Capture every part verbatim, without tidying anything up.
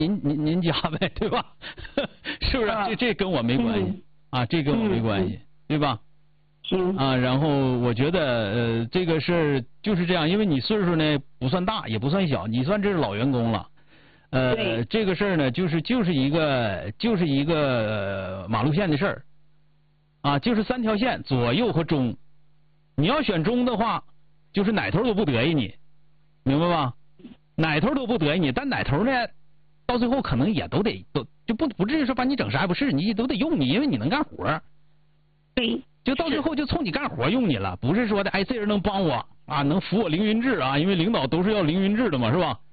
您您您家呗，对吧？是不是？ 啊、 这这跟我没关系、嗯、啊，这跟我没关系， 嗯、 对吧？ 行啊，然后我觉得呃这个事儿就是这样，因为你岁数呢不算大也不算小，你算这是老员工了。呃，这个事儿呢就是就是一个就是一个、呃、马路线的事儿，啊，就是三条线左右和中，你要选中的话，就是哪头都不得意你，明白吧？哪头都不得意你，但哪头呢，到最后可能也都得都就不不至于说把你整啥也不是，你都得用你，因为你能干活。 对。 就到最后就冲你干活用你了，不是说的哎这人能帮我啊，能扶我凌云志啊，因为领导都是要凌云志的嘛，是吧？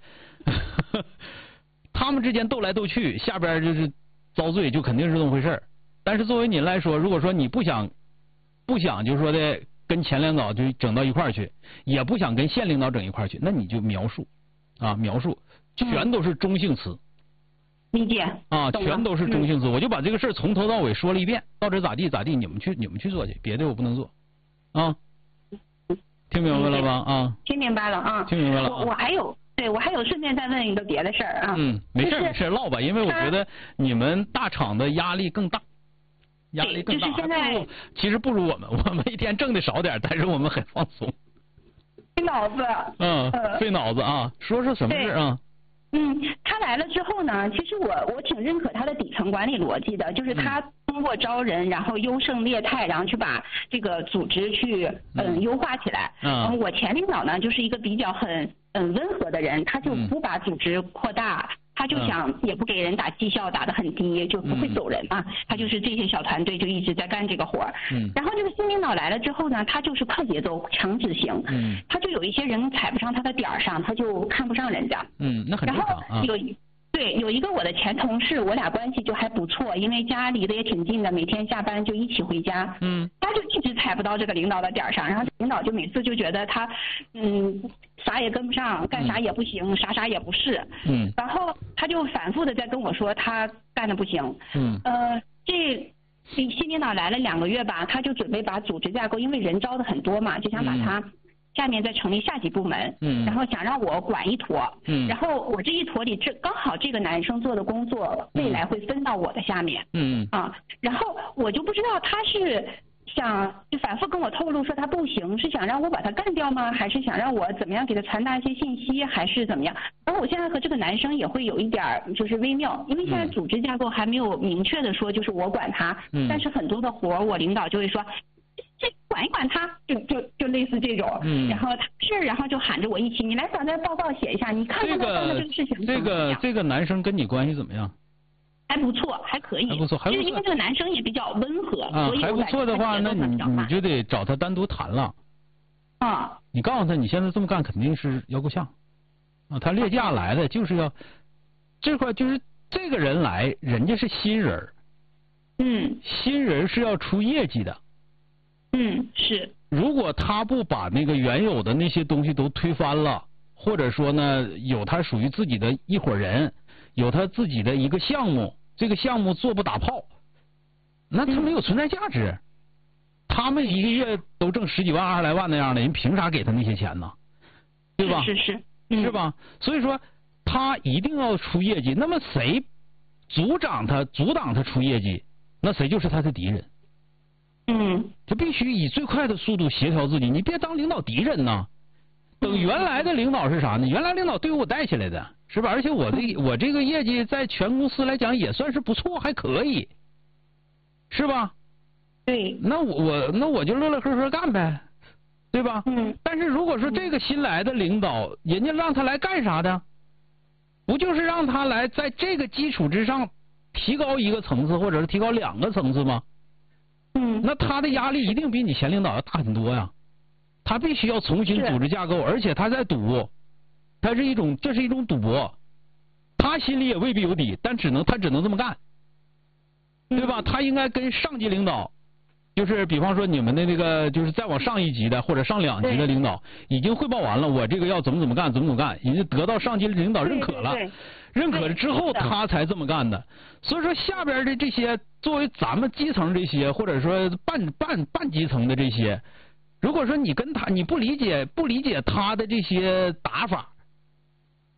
他们之间斗来斗去，下边就是遭罪，就肯定是这么回事。但是作为您来说，如果说你不想不想就是说的跟前领导就整到一块儿去，也不想跟县领导整一块儿去，那你就描述啊描述，全都是中性词。 理解啊，全都是中性词、嗯，我就把这个事儿从头到尾说了一遍，到这咋地咋地，你们去你们去做去，别的我不能做，啊，听明白了吧？啊， 听明白了啊， 听明白了、啊。 我我还有，对我还有顺便再问一个别的事儿啊。 嗯，没事、就是、没事唠吧，因为我觉得你们大厂的压力更大，压力更大。 就是现在其实不如我们，我们一天挣的少点，但是我们很放松。 费脑子。 嗯，费脑子啊，说说什么事啊？ 嗯，他来了之后呢，其实我我挺认可他的底层管理逻辑的，就是他通过招人，然后优胜劣汰，然后去把这个组织去嗯优化起来。 嗯。 然后我前领导呢，就是一个比较很嗯温和的人，他就不把组织扩大。嗯，他就想也不给人打绩效，打得很低，就不会走人嘛。嗯、他就是这些小团队就一直在干这个活儿。 嗯。 然后这个新领导来了之后呢，他就是快节奏、强执行。 嗯。 他就有一些人踩不上他的点儿上，他就看不上人家。 嗯，那很正常啊。 然后有对有一个我的前同事，我俩关系就还不错，因为家离得也挺近的，每天下班就一起回家。 嗯。 他就一直踩不到这个领导的点儿上，然后领导就每次就觉得他嗯。啥也跟不上，干啥也不行，嗯、啥啥也不是。 嗯。 然后他就反复的在跟我说他干的不行。 嗯。 呃，这新领导来了两个月吧，他就准备把组织架构，因为人招的很多嘛，就想把他下面再成立下级部门。 嗯。 然后想让我管一坨。 嗯。 然后我这一坨里，这刚好这个男生做的工作，未来会分到我的下面。 嗯。 啊，然后我就不知道他是。想就反复跟我透露说他不行，是想让我把他干掉吗？还是想让我怎么样给他传达一些信息，还是怎么样？然后我现在和这个男生也会有一点就是微妙，因为现在组织架构还没有明确的说就是我管他， 嗯、 但是很多的活我领导就会说，这管一管他，就就就类似这种， 嗯、 然后他是然后就喊着我一起，你来把那报告写一下，你看看他干的这个事情怎么样？ 这个这个男生跟你关系怎么样？ 还不错，还可以， 还不错，还不错。 因为这个男生也比较温和， 啊， 所以还不错的话，那你你就得找他单独谈了。 啊。 你告诉他，你现在这么干肯定是要够呛。啊，他列价来的就是要这块，就是这个人来，人家是新人。 嗯。 新人是要出业绩的。 嗯，是。 如果他不把那个原有的那些东西都推翻了，或者说呢，有他属于自己的一伙人。有他自己的一个项目，这个项目做不打炮，那他没有存在价值。嗯、他们一个月都挣十几万、二十来万那样的人，凭啥给他那些钱呢？对吧？ 是是是，嗯、 是吧？所以说他一定要出业绩。那么谁阻挡他、阻挡他出业绩，那谁就是他的敌人。 嗯， 就必须以最快的速度协调自己，你别当领导敌人呐。等原来的领导是啥呢？原来领导对我带起来的。是吧？而且我这我这个业绩在全公司来讲也算是不错，还可以，是吧？ 对。 那我我那我就乐乐呵呵干呗，对吧？ 嗯。 但是如果说这个新来的领导，人家让他来干啥的？不就是让他来在这个基础之上提高一个层次，或者是提高两个层次吗？ 嗯。 那他的压力一定比你前领导要大很多呀。他必须要重新组织架构，而且他在赌。他是一种，这是一种赌博，他心里也未必有底，但只能他只能这么干，对吧？他应该跟上级领导，就是比方说你们的那个，就是再往上一级的或者上两级的领导，已经汇报完了，我这个要怎么怎么干，怎么怎么干，已经得到上级领导认可了， 对对对认可了之后他才这么干的。所以说下边的这些，作为咱们基层这些，或者说半半半基层的这些，如果说你跟他你不理解不理解他的这些打法。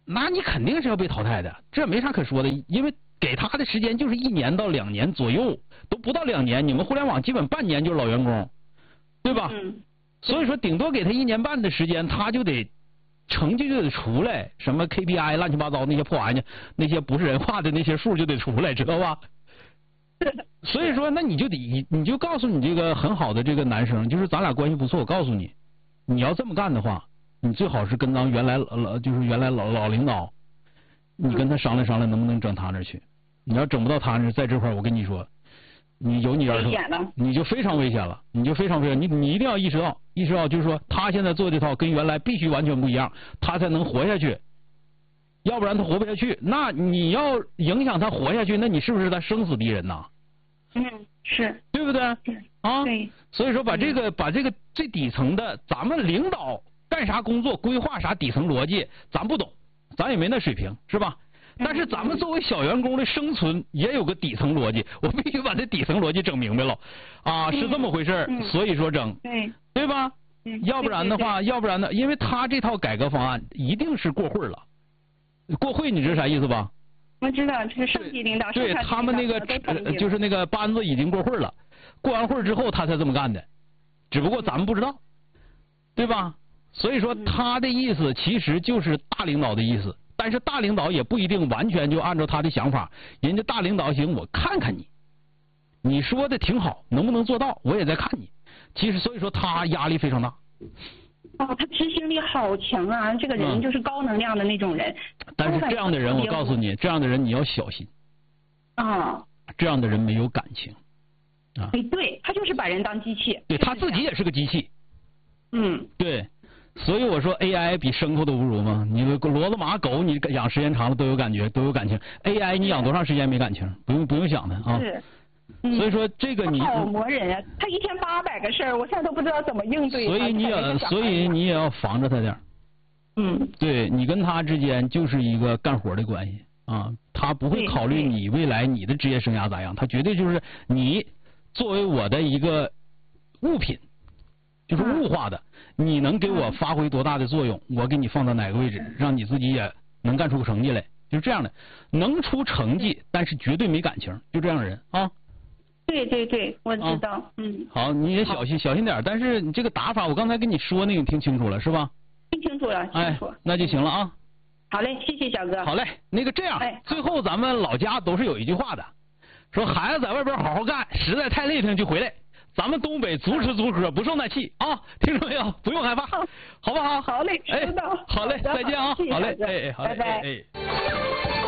那你肯定是要被淘汰的，这没啥可说的，因为给他的时间就是一年到两年左右，都不到两年，你们互联网基本半年就是老员工，对吧？ 嗯。 所以说顶多给他一年半的时间，他就得成绩就得出来，什么 K P I 乱七八糟那些破玩意，那些不是人话的那些数就得出来，知道吧？所以说，那你就得你就告诉你这个很好的这个男生，就是咱俩关系不错，我告诉你，你要这么干的话，你最好是跟咱原来老就是原来老老领导，你跟他商量商量能不能整他那儿去。你要整不到他那儿，在这块儿我跟你说，你有你二头，你就非常危险了，你就非常危险。你你一定要意识到，意识到就是说，他现在做这套跟原来必须完全不一样，他才能活下去。要不然他活不下去，那你要影响他活下去，那你是不是他生死敌人呐？ 嗯，是， 对不对？啊， 对。 所以说把这个、嗯、把这个最底层的，咱们领导干啥工作，规划啥底层逻辑，咱不懂，咱也没那水平，是吧？但是咱们作为小员工的生存也有个底层逻辑，我必须把这底层逻辑整明白了，啊，是这么回事、嗯嗯、所以说整， 对， 对吧？ 嗯、 要不然的话， 对对对要不然呢？因为他这套改革方案一定是过会了。过会你知道啥意思吧？ 我知道，就是上级领导， 对他们那个就是那个班子已经过会了，过完会之后他才这么干的，只不过咱们不知道，对吧？所以说他的意思其实就是大领导的意思，但是大领导也不一定完全就按照他的想法，人家大领导行，我看看你，你说的挺好，能不能做到，我也在看你。其实所以说他压力非常大。 哦，他执行力好强啊！这个人就是高能量的那种人。 嗯、但是这样的人，我告诉你，这样的人你要小心。 啊。 这样的人没有感情。啊。 哎，对，他就是把人当机器。 对，他自己也是个机器。 嗯。 对，所以我说 A I 比牲口都不如嘛。你骡子马狗，你养时间长了都有感觉，都有感情。A I 你养多长时间没感情？不用不用想的啊。 是。 嗯、所以说这个你好磨人啊！他一天八百个事儿，我现在都不知道怎么应对。 所以你也，所以你也要防着他点。 嗯。 对你跟他之间就是一个干活的关系啊，他不会考虑你未来你的职业生涯咋样，他绝对就是你作为我的一个物品，就是物化的，嗯、你能给我发挥多大的作用，我给你放到哪个位置，让你自己也能干出个成绩来，就是这样的，能出成绩，但是绝对没感情，就这样的人啊。 对对对，我知道， 啊、 嗯。 好，你也小心小心点，但是你这个打法，我刚才跟你说那个你听清楚了是吧？ 听清楚了，清楚。 哎，那就行了啊。 好嘞，谢谢小哥。 好嘞，那个这样， 哎、 最后咱们老家都是有一句话的，说孩子在外边好好干，实在太累挺就回来。咱们东北足吃足喝，不受那气啊，听着没有？不用害怕，好不好？ 好嘞，知道。 哎，好嘞，再见啊，好嘞，哎哎，好嘞， 拜拜。 哎哎。